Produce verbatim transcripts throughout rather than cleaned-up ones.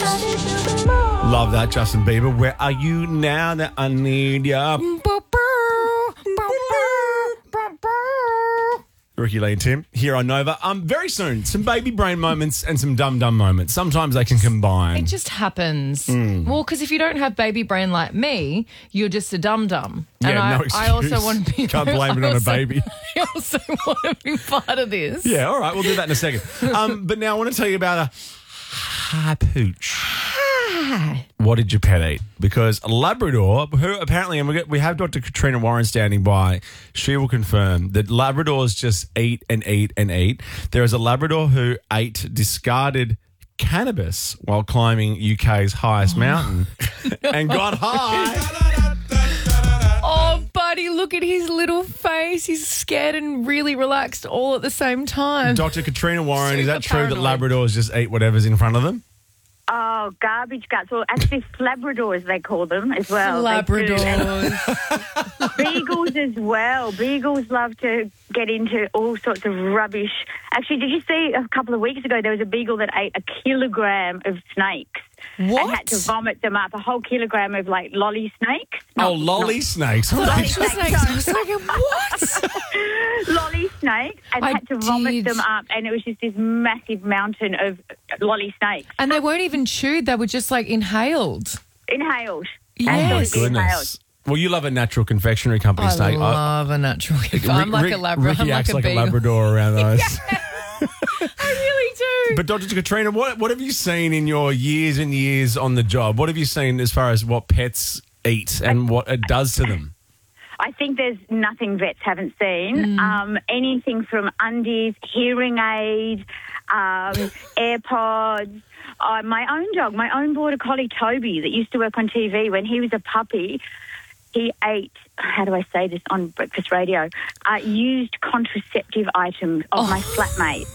Love that, Justin Bieber. Where are you now that I need ya? Ricky Lee and Tim here on Nova. Um, very soon, some baby brain moments and some dumb dumb moments. Sometimes they can combine. It just happens. Mm. Well, because if you don't have baby brain like me, you're just a dum dum. Yeah, and I, no excuse. I also want to be. Can't blame it I on a also- baby. I also want to be part of this. Yeah, all right, we'll do that in a second. Um, but now I want to tell you about a hi pooch. What did your pet eat? Because a Labrador, who apparently, and we get, we have Doctor Katrina Warren standing by, she will confirm that Labradors just eat and eat and eat. There is a Labrador who ate discarded cannabis while climbing U K's highest mountain and got high. Oh, buddy, look at his little face. He's scared and really relaxed all at the same time. Doctor Katrina Warren, is that Super true that paranoid. Labradors just eat whatever's in front of them? Oh, garbage guts. Well, actually, Labradors, they call them as well. They do. Labradors. Beagles as well. Beagles love to get into all sorts of rubbish. Actually, did you see a couple of weeks ago there was a beagle that ate a kilogram of snakes What? and had to vomit them up, a whole kilogram of, like, lolly snakes. Oh, lolly snakes. Lolly Actual snakes. snakes. I was like, what? Lolly snakes and I had to vomit did. them up, and it was just this massive mountain of lolly snakes. And they weren't even chewed. They were just like inhaled. Inhaled. Yes. Absolutely inhaled. Goodness. Well, you love a natural confectionery company I steak. love a natural. I'm like a Labrador. Ricky I'm like acts a like beagle. a Labrador around those. I really do. But Doctor Katrina, what what have you seen in your years and years on the job? What have you seen as far as what pets eat and what it does to them? I think there's nothing vets haven't seen. Um, anything from undies, hearing aids, um, AirPods. Uh, my own dog, my own border collie Toby, that used to work on T V when he was a puppy, he ate, how do I say this on breakfast radio, uh, used contraceptive items of my flatmate,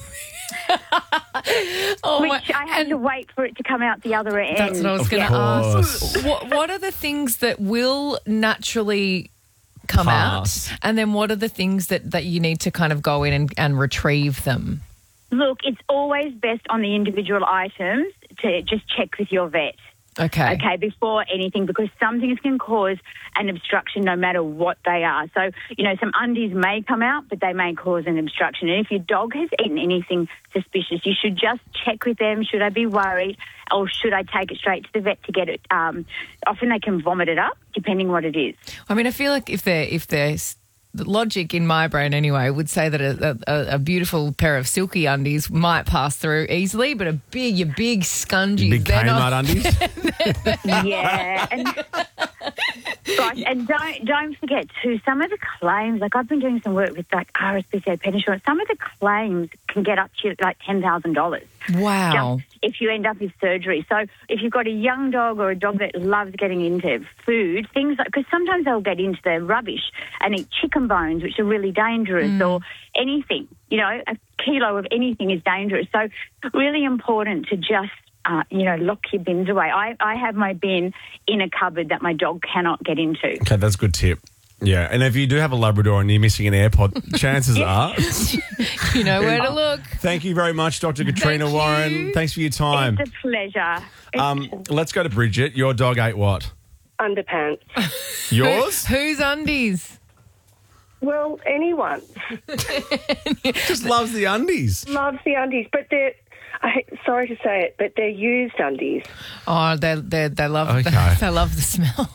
Oh which my, I had and to wait for it to come out the other end. that's what I was Of going to course. ask. What, what are the things that will naturally come Pass. out? And then what are the things that, that you need to kind of go in and, and retrieve them? Look, it's always best on the individual items to just check with your vet. Okay. Okay, before anything, because some things can cause an obstruction no matter what they are. So, you know, some undies may come out, but they may cause an obstruction. And if your dog has eaten anything suspicious, you should just check with them. Should I be worried, or should I take it straight to the vet to get it? Um, often they can vomit it up, depending what it is. I mean, I feel like if they're if they're the logic in my brain anyway would say that a, a, a beautiful pair of silky undies might pass through easily, but a big, your big scungies, Big they're Kmart not. undies? Yeah, and, gosh, and don't don't forget too. Some of the claims, like I've been doing some work with like R S P C A Pet Insurance. Some of the claims can get up to like ten thousand dollars. Wow. Just if you end up with surgery. So if you've got a young dog or a dog that loves getting into food, things like, because sometimes they'll get into the rubbish and eat chicken bones, which are really dangerous, or anything, you know, a kilo of anything is dangerous. So really important to just, uh, you know, lock your bins away. I, I have my bin in a cupboard that my dog cannot get into. Okay, that's a good tip. Yeah, and if you do have a Labrador and you're missing an AirPod, chances are. You know where to look. Thank you very much, Doctor Katrina Thank Warren. you. Thanks for your time. It's a pleasure. It's Um, let's go to Bridget. Your dog ate what? Underpants. Yours? Whose undies? Well, anyone Just loves the undies. loves the undies, but they're, I, sorry to say it, but they're used undies. Oh, they they they love Okay. the, they love the smell.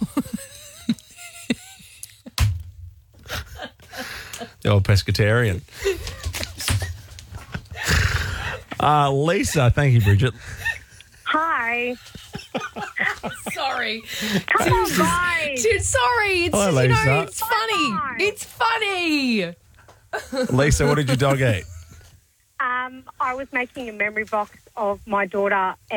The old pescatarian. Uh, Lisa, thank you, Bridget. Hi. Sorry, Come on, guys. dude. Sorry, it's Hello, you know Lisa. it's funny. Bye. It's funny. Lisa, what did your dog eat? Um, I was making a memory box of my daughter